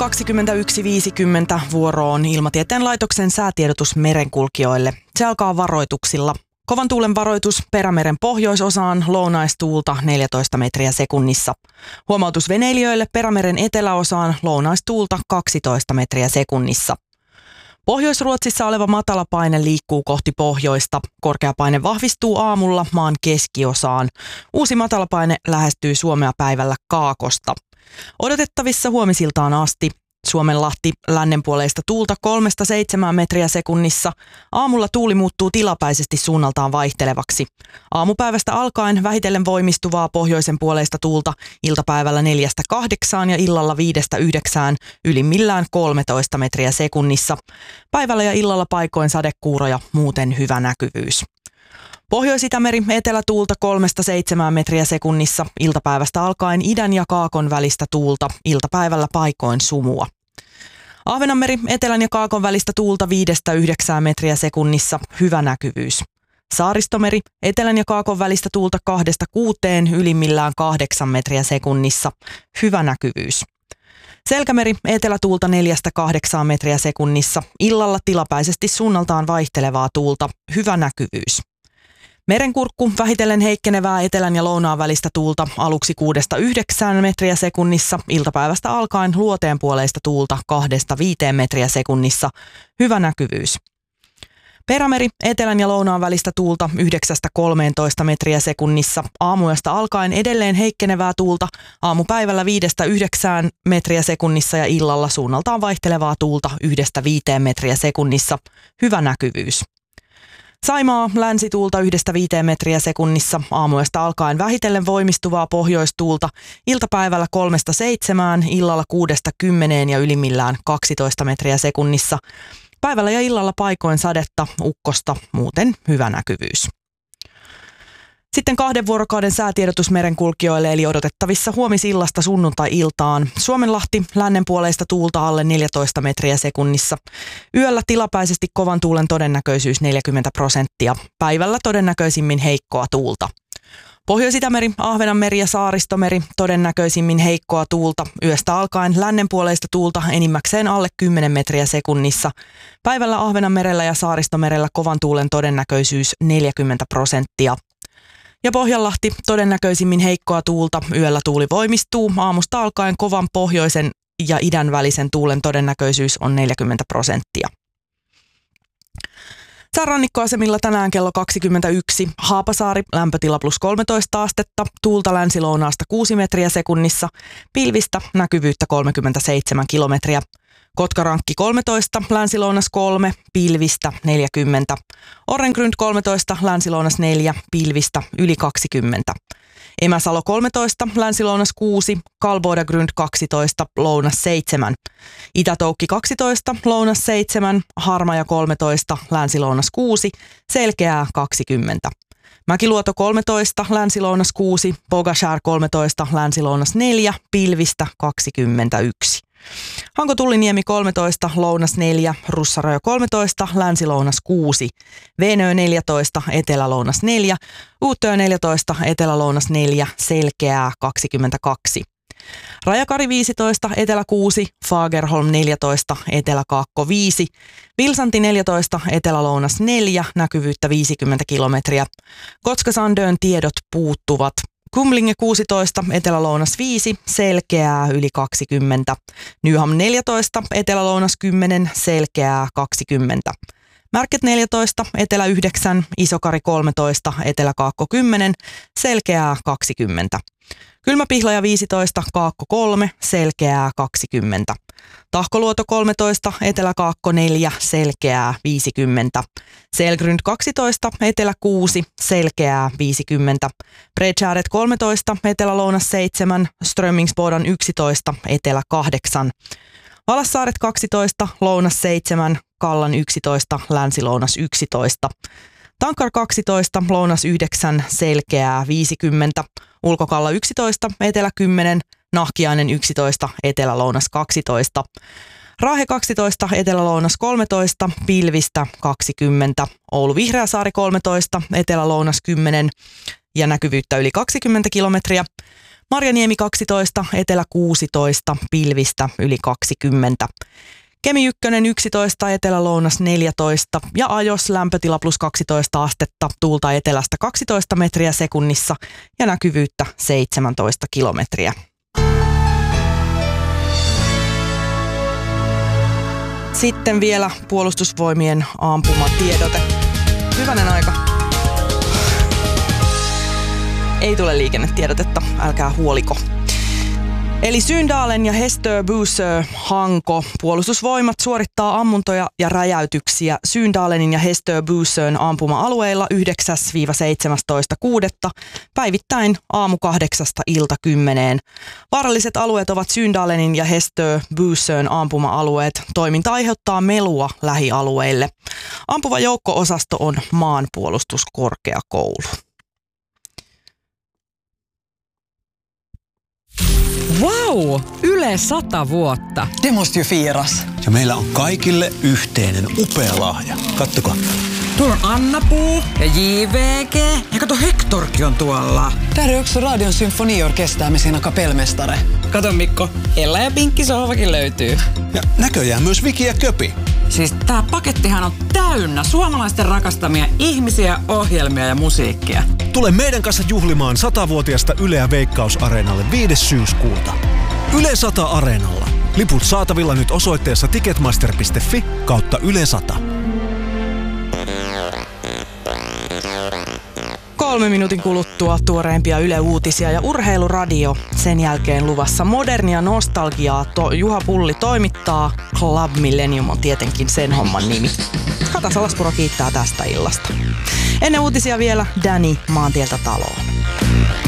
21.50 vuoro on Ilmatieteen laitoksen säätiedotus merenkulkijoille. Se alkaa varoituksilla. Kovan tuulen varoitus Perämeren pohjoisosaan, lounaistuulta 14 metriä sekunnissa. Huomautus veneilijöille Perämeren eteläosaan, lounaistuulta 12 metriä sekunnissa. Pohjois-Ruotsissa oleva matalapaine liikkuu kohti pohjoista. Korkeapaine vahvistuu aamulla maan keskiosaan. Uusi matalapaine lähestyy Suomea päivällä kaakosta. Odotettavissa huomisiltaan asti. Suomenlahti lännenpuoleista tuulta 3-7 metriä sekunnissa. Aamulla tuuli muuttuu tilapäisesti suunnaltaan vaihtelevaksi. Aamupäivästä alkaen vähitellen voimistuvaa pohjoisen puoleista tuulta iltapäivällä 4-8 ja illalla 5-9, ylimmillään 13 metriä sekunnissa. Päivällä ja illalla paikoin sadekuuroja, muuten hyvä näkyvyys. Pohjois-Itämeri etelätuulta 3-7 metriä sekunnissa, iltapäivästä alkaen idän ja kaakon välistä tuulta, iltapäivällä paikoin sumua. Ahvenanmeri etelän ja kaakon välistä tuulta 5-9 metriä sekunnissa, hyvä näkyvyys. Saaristomeri etelän ja kaakon välistä tuulta 2-6, ylimmillään 8 metriä sekunnissa, hyvä näkyvyys. Selkämeri etelätuulta 4-8 metriä sekunnissa, illalla tilapäisesti suunnaltaan vaihtelevaa tuulta, hyvä näkyvyys. Merenkurkku vähitellen heikkenevää etelän ja lounaan välistä tuulta aluksi 6-9 metriä sekunnissa, iltapäivästä alkaen luoteen puoleista tuulta 2-5 metriä sekunnissa, hyvä näkyvyys. Perämeri etelän ja lounaan välistä tuulta 9-13 metriä sekunnissa, aamuyöstä alkaen edelleen heikkenevää tuulta, aamupäivällä 5-9 metriä sekunnissa ja illalla suunnaltaan vaihtelevaa tuulta 1-5 metriä sekunnissa, hyvä näkyvyys. Saimaa länsituulta 1-5 metriä sekunnissa, aamuyöstä alkaen vähitellen voimistuvaa pohjoistuulta, iltapäivällä 3-7, illalla 6-10 ja ylimmillään 12 metriä sekunnissa. Päivällä ja illalla paikoin sadetta, ukkosta, muuten hyvä näkyvyys. Sitten 2 vuorokauden säätiedotus merenkulkijoille, eli odotettavissa huomisillasta sunnuntai-iltaan. Suomenlahti lännenpuoleista tuulta alle 14 metriä sekunnissa. Yöllä tilapäisesti kovan tuulen todennäköisyys 40%. Päivällä todennäköisimmin heikkoa tuulta. Pohjois-Itämeri, Ahvenanmeri ja Saaristomeri todennäköisimmin heikkoa tuulta. Yöstä alkaen lännenpuoleista tuulta enimmäkseen alle 10 metriä sekunnissa. Päivällä Ahvenanmerellä ja Saaristomerellä kovan tuulen todennäköisyys 40%. Ja Pohjanlahti todennäköisimmin heikkoa tuulta, yöllä tuuli voimistuu, aamusta alkaen kovan pohjoisen ja idän välisen tuulen todennäköisyys on 40%. Säärannikkoasemilla tänään kello 21, Haapasaari, lämpötila +13 astetta, tuulta länsilounaasta 6 metriä sekunnissa, pilvistä, näkyvyyttä 37 kilometriä. Kotkarankki 13, länsilounas 3, pilvistä 40. Orrengrund 13, länsilounas 4, pilvistä yli 20. Emäsalo 13, länsilounas 6, Kalbodagrund 12, lounas 7. Itätoukki 12, lounas 7, Harmaja 13, länsilounas 6, Selkeää 20. Mäkiluoto 13, länsilounas 6, Pogashär 13, länsilounas 4, pilvistä 21. Hanko-Tulliniemi 13, lounas 4, Russarajo 13, länsilounas 6, Veenö 14, etelälounas 4, Uuttöö 14, etelälounas 4, Selkeää 22. Rajakari 15, etelä 6, Fagerholm 14, eteläkaakko 5, Vilsanti 14, etelälounas 4, näkyvyyttä 50 kilometriä. Kotka-Sandön tiedot puuttuvat. Kumlinge 16, etelälounas 5, Selkeää yli 20. Nyham 14, etelälounas 10, Selkeää 20. Märket 14, etelä 9, Isokari 13, eteläkaakko 10, Selkeää 20. Kylmäpihlaja 15, kaakko 3, Selkeää 20. Tahkoluoto 13, eteläkaakko 4, Selkeää 50. Selgrund 12, etelä 6, Selkeää 50. Bredshäret 13, etelälounas 7, Strömmingsbodan 11, etelä 8. Valassaaret 12, lounas 7, Kallan 11, länsilounas 11. Tankar 12, lounas 9, Selkeää 50. Ulkokalla 11, etelä 10, Nahkiainen 11, etelä-lounas 12. Raahe 12, etelä-lounas 13, pilvistä 20. Oulu Vihreäsaari 13, etelä-lounas 10 ja näkyvyyttä yli 20 kilometriä. Marjaniemi 12, Etelä 16, pilvistä yli 20. Kemi 1 11, Etelä-Lounas 14 ja Ajos lämpötila plus 12 astetta, tuulta etelästä 12 metriä sekunnissa ja näkyvyyttä 17 kilometriä. Sitten vielä puolustusvoimien ampumatiedote. Hyvänen aika. Ei tule liikennetiedotetta, älkää huoliko. Eli Syndalen ja Hästöbusö Hanko. Puolustusvoimat suorittaa ammuntoja ja räjäytyksiä Syndalenin ja Hästöbusön ampuma-alueilla 9-17.6. päivittäin aamu 8 ilta 10. Vaaralliset alueet ovat Syndalenin ja Hästöbusön ampuma-alueet. Toiminta aiheuttaa melua lähialueille. Ampuva joukko-osasto on maanpuolustuskorkeakoulu. Vau! Yle 100 vuotta. Det måste ju firas. Ja meillä on kaikille yhteinen upea lahja. Kattokaa. Tuolla on Anna-Puu ja JVG. Ja kato, Hektorkin on tuolla. Där är också Radion symfoniorkester med sina kapellmästare. Kato Mikko, Ella ja Pinkki sohvakin löytyy. Ja näköjään myös Viki ja Köpi. Siis tää pakettihan on täynnä suomalaisten rakastamia ihmisiä, ohjelmia ja musiikkia. Tule meidän kanssa juhlimaan 100-vuotiasta Yleä Veikkaus-areenalle 5. syyskuuta. Yle 100 Areenalla. Liput saatavilla nyt osoitteessa ticketmaster.fi/Yle 100. 3 minuutin kuluttua tuoreimpia Yle-uutisia ja urheiluradio. Sen jälkeen luvassa modernia nostalgiaa. Juha Pulli toimittaa. Club Millennium on tietenkin sen homman nimi. Kata Salaspuro kiittää tästä illasta. Ennen uutisia vielä Danny Maantieltä taloon.